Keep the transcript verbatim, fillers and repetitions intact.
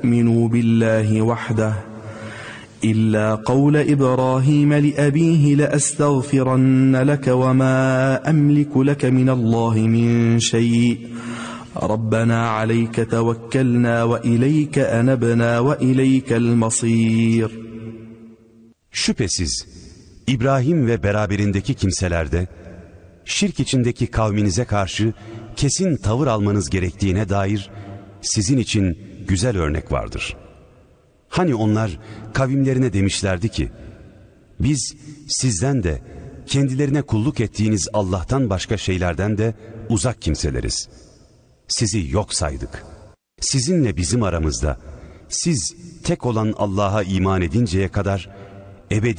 تؤمنوا بالله وحده إلا قول إبراهيم لأبيه لأستغفرن لك وما أملك لك من الله من شيء ربنا عليك توكلنا وإليك أنبنا وإليك المصير. Şüphesiz İbrahim ve beraberindeki kimselerde şirk içindeki kavminize karşı kesin tavır almanız gerektiğine dair sizin için güzel örnek vardır. Hani onlar kavimlerine demişlerdi ki, biz sizden de kendilerine kulluk ettiğiniz Allah'tan başka şeylerden de uzak kimseleriz. Sizi yok saydık. Sizinle bizim aramızda siz tek olan Allah'a iman edinceye kadar ebedi